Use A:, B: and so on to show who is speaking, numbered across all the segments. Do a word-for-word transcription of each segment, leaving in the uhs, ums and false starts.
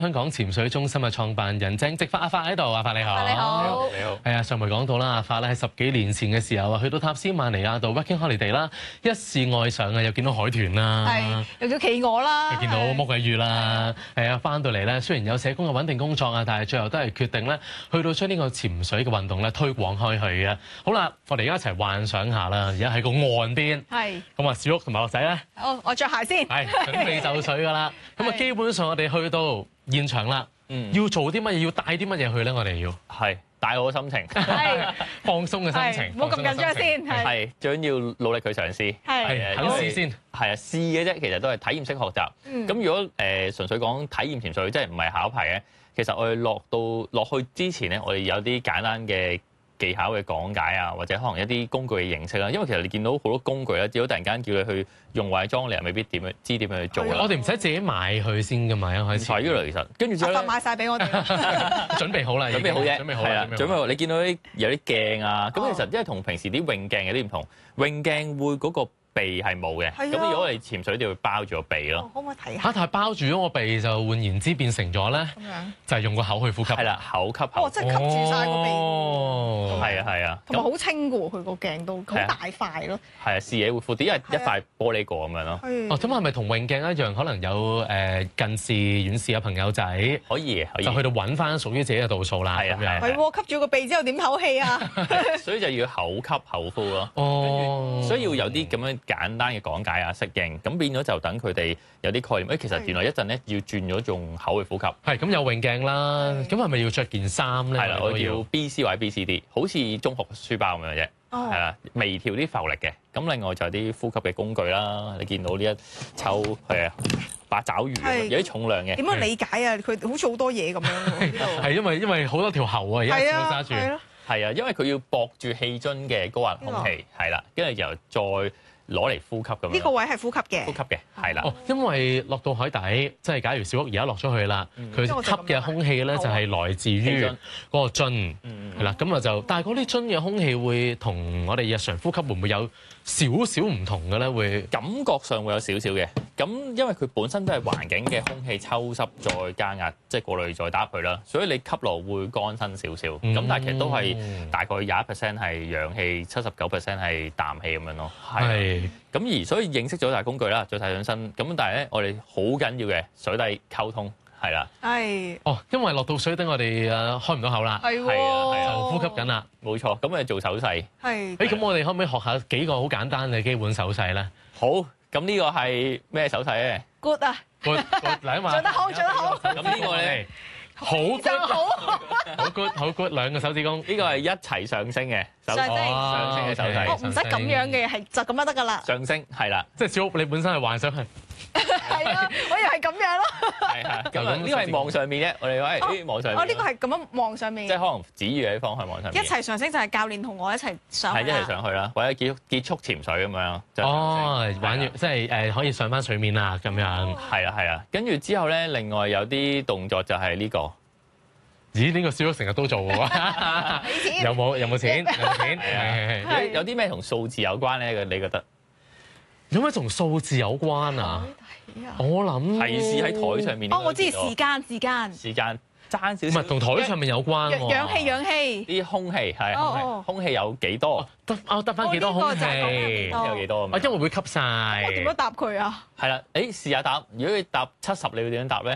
A: 香港潛水中心嘅創辦人鄭植發阿發喺度，阿發你好。
B: 你好，
A: 你好。係啊，上回講到啦，阿發咧喺十幾年前嘅時候啊，去到塔斯馬尼亞度 working holiday 啦，一試愛上啊，又見到海豚啦，
B: 係又叫企鵝啦，
A: 又見到魔鬼魚啦，係啊，翻到嚟咧，雖然有社工嘅穩定工作啊，但係最後都係決定咧，去到將呢個潛水嘅運動咧推廣開去嘅。好啦，我哋而家一齊幻想下啦，而家喺個岸邊，係咁啊，小屋同埋樂仔咧，
B: 我我著鞋先，係
A: 準備就水㗎啦。咁啊，基本上我哋去到現場啦，嗯，要做啲乜嘢？要帶啲乜嘢去咧？我哋要
C: 係帶好心情，
B: 係
A: 放鬆嘅心情，
B: 唔好咁緊張先，
C: 係最緊要努力去嘗試，
B: 係
A: 肯試先，
C: 係啊，試嘅啫，其實都係體驗式學習。咁、嗯、如果誒、呃、純粹講體驗潛水，即係唔係考牌嘅，其實我哋落到落去之前咧，我哋有啲簡單嘅技巧嘅講解啊，或者可能一啲工具嘅認識啦。因為其實你見到好多工具啦，只要突然間叫你去用或者裝，你又未必點樣知點樣去做啦。
A: 我哋唔使自己買去先㗎嘛，一開始。
C: 係㗎啦，其實跟住之後咧，
B: 買曬俾我哋，
A: 準備好啦，
C: 準備好啫，
A: 準備好
C: 係啦，準備好。
A: 好。
C: 你見到啲有啲鏡啊，咁、哦、其實因為同平時啲泳鏡有啲唔同，泳鏡會嗰個鼻係冇嘅，咁如果我哋潛水就會包住個鼻咯。
B: 可唔可以睇下？
A: 嚇！但係包住咗個鼻就換言之變成咗咧，就係用個口去呼吸。
C: 係啦，口吸口。
B: 哦，即係吸住晒個鼻。
C: 哦，係啊，係啊。
B: 同埋好清嘅喎，佢個鏡都好大塊咯。
C: 係啊，視野會闊啲，因為一塊玻璃過咁樣咯。
A: 哦，咁係咪同泳鏡一樣？可能有誒近視、遠視嘅朋友仔
C: 可以，可以
A: 就去到揾翻屬於自己嘅度數啦。
C: 係啊，係啊。
B: 係喎，吸住個鼻之後點唞氣啊？
C: 所以就要口吸口呼咯。
A: 哦，
C: 所以要有啲咁樣簡單嘅講解啊，適應，咁變咗就等佢哋有啲概念。誒，其實原來一陣咧要轉咗用口去呼吸。係，
A: 咁有泳鏡啦，咁係咪要着件衫咧？
C: 係啦，我要 B C 或者 B C D， 好似中學書包咁樣啫。係啦，微調啲浮力嘅。咁另外就有啲呼吸嘅工具啦。你見到呢一抽係啊八爪魚，有啲重量嘅。
B: 點樣理解啊？佢好似好多嘢咁樣喎。
A: 係因為因為好多條喉啊，而家只要揸住。
C: 係啊，因為佢要駁住氣樽嘅高壓空氣，係啦，跟住又再攞嚟呼吸咁樣。
B: 呢個位係呼吸嘅。呼
C: 吸嘅，係啦。
A: 哦，因為落到海底，即係假如小屋而家落咗去啦，佢吸嘅空氣咧就係來自於嗰個樽，係啦。咁啊就，但係嗰啲樽嘅空氣會同我哋日常呼吸會唔會有少少唔同嘅咧？會
C: 感覺上會有少少嘅。咁因為佢本身都係環境嘅空氣抽濕再加壓，即係過濾再打佢啦，所以你吸落會乾身少少。咁、嗯、但係其實都係大概廿一 percent 係氧氣，七十九 percent 係氮氣咁樣咯。係。咁而所以認識咗大工具啦，再睇上身。咁但係咧，我哋好緊要嘅水底溝通係啦。係。哦，因為落到水底，我哋誒開唔到口啦。係喎。係啊，就呼吸緊啦。冇錯。咁誒做手勢。係。誒，咁我哋可唔可以學下幾個好簡單嘅基本手勢咧？好。咁呢個係咩手勢咧
B: ？Good 啊
A: ！Good，嚟啊嘛！
B: 做得好，做得好。
C: 咁呢個咧，好
B: good，
A: 好 good， 好 good， 兩個手指公，呢
C: 個係一齊上升嘅手勢，上升嘅手勢。
B: 哦，唔使咁樣嘅，係就咁樣得㗎啦。
C: 上升係啦，
A: 即係小屋你本身係幻想係。
B: 係啊，我以為係咁樣咯。
C: 係係，咁啊呢個係望上面啫，我哋話係望上面。
B: 哦，呢個係咁樣望上面。
C: 即係可能指住喺方向望上面。
B: 一齊上升就係教練同我一齊上。
C: 係一齊上去啦，或者結結束潛水咁樣。
A: 哦，玩完即係誒可以上翻水面啦，咁樣。
C: 係啊係啊，跟住之後咧，另外有啲動作就係呢個。
A: 咦？呢個小屋成日都做喎。有冇有冇錢？有冇錢？係係
C: 有有啲咩同數字有關咧？你覺得？
A: 有咩同數字有關啊？我諗
C: 提示喺台上面。
B: 哦，我知時間時間。
C: 時間爭少少。
A: 唔係同台上面有關喎。
B: 氧氣氧氣。
C: 啲空氣係空氣，空氣有幾多？
A: 得啊，得翻幾多空氣？
C: 有幾多？
A: 啊，因為會吸晒。
B: 我點樣答佢啊？
C: 係啦，誒試下答。如果你答七十，你會點樣答咧？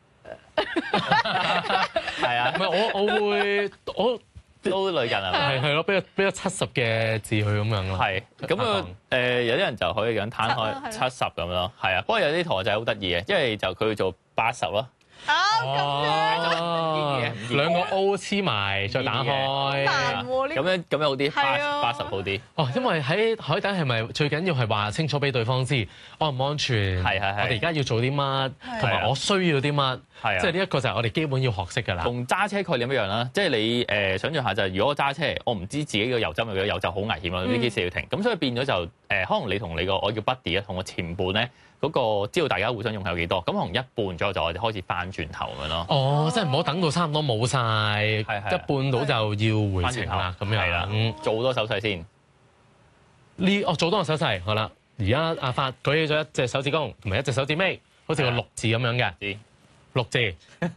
C: 係啊，
A: 唔係我我會我。
C: 都類近啊，
A: 係係咯，俾個俾個七十嘅字佢咁樣咯。
C: 係咁啊誒，有啲人就可以咁攤開七十咁咯。係啊，不過有啲同學仔好得意嘅，因為就佢做八十咯。
B: 啊咁
A: 樣，兩個 O 黐埋再打開，
B: 難喎呢。
C: 咁樣咁樣好啲，八八十好啲。
A: 哦，因為喺海底係咪最緊要係話清楚俾對方知安唔安全？係係係。我哋而家要做啲乜，同埋我需要啲乜？係啊。即係呢一個就係我哋基本要學識㗎啦。同揸車概念一樣啦，即係你誒想象下就係如果我揸車，我唔知自己個油針有幾多油就好危險咯，呢幾時要停。咁所以變咗就誒，可能你同你個我叫 buddy 啊，同個前伴咧。嗰個知道大家互相用係有幾多，咁可能一半左右就我哋開始翻轉頭咁樣咯。哦，即係唔好等到差唔多冇晒，一半到就要回程啦，咁樣。係啦，嗯，做好多手勢先。呢，哦，做多個手勢，好啦。而家阿發舉起咗一隻手指公同埋一隻手指尾，好似個六字咁樣嘅。 六字。